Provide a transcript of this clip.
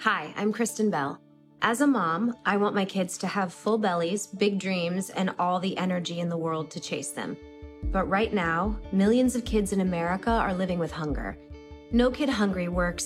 Hi, I'm Kristen Bell. As a mom, I want my kids to have full bellies, big dreams, and all the energy in the world to chase them. But right now, millions of kids in America are living with hunger. No Kid Hungry works